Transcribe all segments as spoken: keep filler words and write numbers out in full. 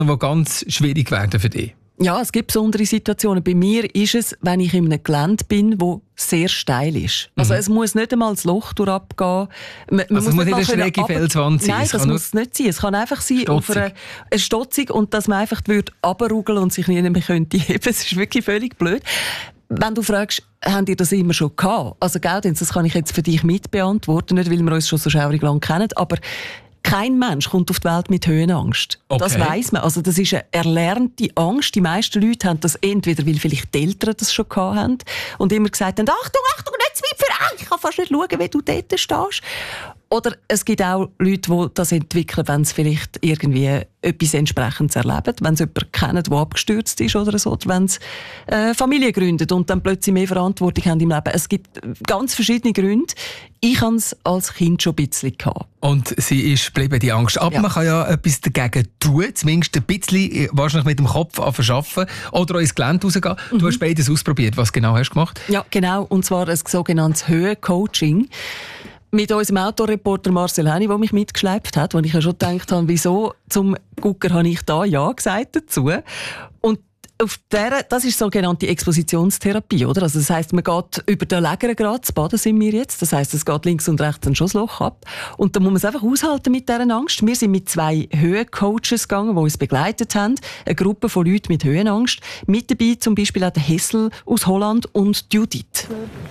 die ganz schwierig werden für dich? Ja, es gibt besondere Situationen. Bei mir ist es, wenn ich in einem Gelände bin, wo sehr steil ist. Also mhm. es muss nicht einmal das Loch durchabgehen. Man, man also es muss nicht eine schräge Felswand sein? Nein, das muss es nicht sein. Es kann einfach sein, auf einer, eine Stotzig und dass man einfach runterrugeln und sich nie mehr könnte heben. Das ist wirklich völlig blöd. Wenn du fragst, haben ihr das immer schon gehabt? Also, Gaudenz, das kann ich jetzt für dich mitbeantworten, nicht weil wir uns schon so schaurig lang kennen, aber kein Mensch kommt auf die Welt mit Höhenangst. Okay. Das weiss man. Also das ist eine erlernte Angst. Die meisten Leute haben das entweder, weil vielleicht die Eltern das schon gehabt haben und immer gesagt haben, Achtung, Achtung, nicht zu weit voran, ich kann fast nicht schauen, wie du dort stehst. Oder es gibt auch Leute, die das entwickeln, wenn sie vielleicht irgendwie etwas Entsprechendes erleben, wenn sie jemanden kennen, der abgestürzt ist oder so, oder wenn sie äh, Familie gründen und dann plötzlich mehr Verantwortung haben im Leben. Es gibt ganz verschiedene Gründe. Ich hatte es als Kind schon ein bisschen gehabt. Und sie ist geblieben, die Angst. Aber ja. man kann ja etwas dagegen tun, zumindest ein bisschen, wahrscheinlich mit dem Kopf arbeiten oder auch ins Gelände rausgehen. Mhm. Du hast beides ausprobiert. Was genau hast du gemacht? Ja, genau. Und zwar ein sogenanntes Höhencoaching. Mit unserem Autoreporter Marcel Henny, der mich mitgeschleppt hat, wo ich ja schon gedacht habe, wieso zum Gucker habe ich da Ja gesagt dazu. Und auf der, das ist sogenannte Expositionstherapie, oder? Also das heisst, man geht über den Lägergrad, zu baden sind wir jetzt, das heisst, es geht links und rechts ein Schussloch ab. Und da muss man es einfach aushalten mit dieser Angst. Wir sind mit zwei Höhencoaches gegangen, die uns begleitet haben. Eine Gruppe von Leuten mit Höhenangst. Mit dabei zum Beispiel auch der Hessel aus Holland und Judith.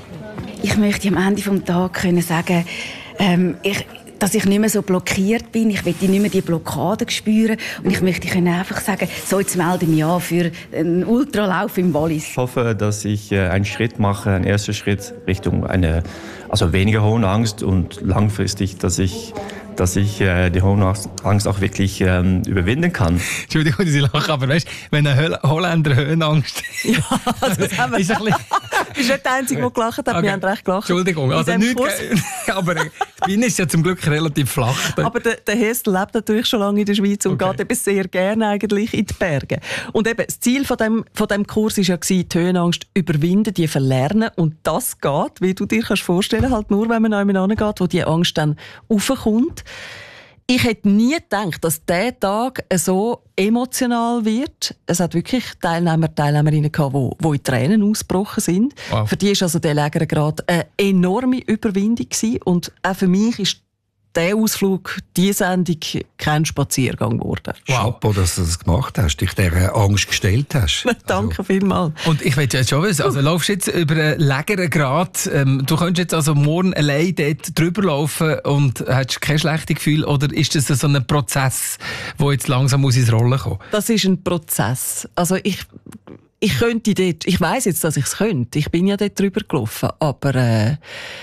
Ich möchte am Ende des Tages können sagen, ähm, ich, dass ich nicht mehr so blockiert bin. Ich möchte nicht mehr die Blockaden spüren. Und ich möchte Ihnen einfach sagen, so, jetzt melde ich mich an für einen Ultralauf im Wallis. Ich hoffe, dass ich einen Schritt mache, einen ersten Schritt Richtung eine, also weniger Höhenangst und langfristig, dass ich dass ich äh, die Höhenangst auch wirklich ähm, überwinden kann. Entschuldigung, dass ich lache, aber weißt, wenn ein Holländer Höhenangst ja, das haben wir. ist ein bisschen... Du bist nicht der Einzige, der gelacht hat. Okay. Wir haben recht gelacht. Entschuldigung, also nicht, aber Wien ist ja zum Glück relativ flach. Aber der, der Hessel lebt natürlich schon lange in der Schweiz und okay. geht eben sehr gerne eigentlich in die Berge. Und eben, das Ziel von dem, von dem Kurs war ja, die Höhenangst überwinden, die verlernen. Und das geht, wie du dir kannst vorstellen, halt nur, wenn man an jemanden angeht, wo die Angst dann raufkommt. Ich hätte nie gedacht, dass dieser Tag so emotional wird. Es hat wirklich Teilnehmer, Teilnehmerinnen gehabt, die, die in Tränen ausgebrochen sind. Wow. Für die war also der Lägergrad eine enorme Überwindung gewesen. Und auch für mich ist dieser Ausflug, diese Sendung, kein Spaziergang geworden. Wow, dass du das gemacht hast, dich dieser Angst gestellt hast. Danke also. vielmals. Und ich will jetzt schon wissen, also laufst du jetzt über einen Lägergrad, ähm, du könntest jetzt also morgen allein dort drüber laufen und hast kein schlechtes Gefühl, oder ist das so ein Prozess, der jetzt langsam muss ins Rollen kommen? Das ist ein Prozess. Also ich, ich könnte dort, ich weiss jetzt, dass ich es könnte. Ich bin ja dort drüber gelaufen, aber äh,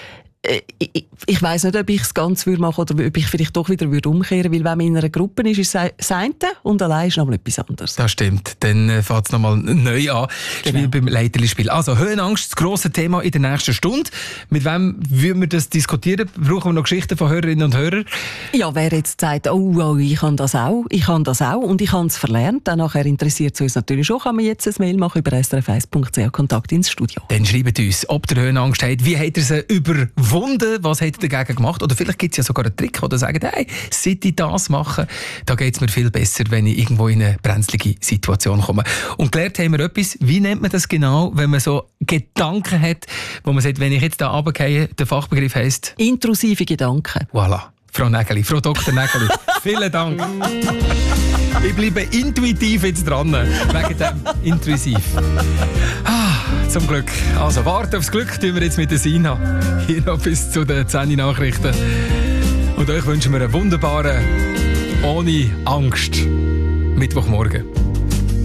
Ich, ich weiss nicht, ob ich es ganz machen würde oder ob ich vielleicht doch wieder umkehren würde, weil wenn man in einer Gruppe ist, ist es das eine und allein ist noch mal etwas anderes. Das stimmt. Dann äh, fängt es noch mal neu an, genau. Wie beim Leiterli-Spiel. Also Höhenangst, das grosse Thema in der nächsten Stunde. Mit wem würden wir das diskutieren? Brauchen wir noch Geschichten von Hörerinnen und Hörern? Ja, wer jetzt sagt, oh, oh ich kann das auch, ich kann das auch und ich habe es verlernt, dann nachher interessiert es uns natürlich schon, kann man jetzt ein Mail machen über s r f eins punkt c h, Kontakt ins Studio. Dann schreibt uns, ob ihr Höhenangst habt, wie habt ihr sie überwunden? Was habt ihr dagegen gemacht? Oder vielleicht gibt es ja sogar einen Trick, oder sagt, hey, seit ich das mache, da geht es mir viel besser, wenn ich irgendwo in eine brenzlige Situation komme. Und gelernt haben wir etwas, wie nennt man das genau, wenn man so Gedanken hat, wo man sagt, wenn ich jetzt da runtergehe, der Fachbegriff heisst? Intrusive Gedanken. Voilà. Frau Nägeli, Frau Doktor Nägeli, vielen Dank. Ich bleibe intuitiv jetzt dran, wegen dem intrusiv. Ah, zum Glück. Also, warte aufs Glück, tun wir jetzt mit der Sina. Hier noch bis zu den zehn Nachrichten. Und euch wünschen wir einen wunderbaren, ohne Angst, Mittwochmorgen.